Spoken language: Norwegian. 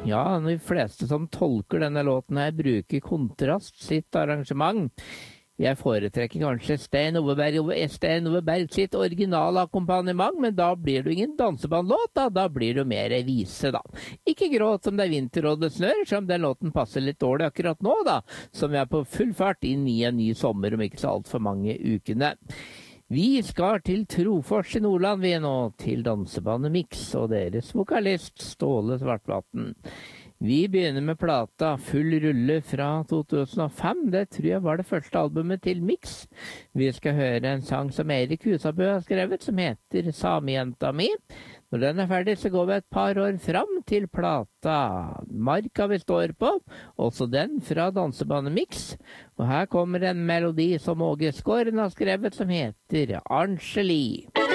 Ja, de fleste som tolker denne låten her bruker Kontrast sitt arrangement. Jeg foretrekker kanskje Stein Ove Berg sitt originalakkompagnement, men da blir det jo ingen dansebandlåt, da blir det jo mer vise, da. Ikke gråt som det er vinter og det snør, som den låten passer litt dårlig akkurat nå, da, som vi er på full fart inn i en ny sommer om ikke så alt for mange ukene. Vi skal til Trofors i Nordland, vi er nå til dansebandet Mix og deres vokalist Ståle Svartvatn. Vi begynner med plata Full rulle fra 2005. Det tror jeg var det første albumet til Mix. Vi skal høre en sang som Erik Husabø har skrevet, som heter Samejenta mi. Når den er ferdig, så går vi et par år fram til plata Marka vi står på, også den fra dansebandet Mix. Og her kommer en melodi som Åge Skåren har skrevet, som heter Angeli.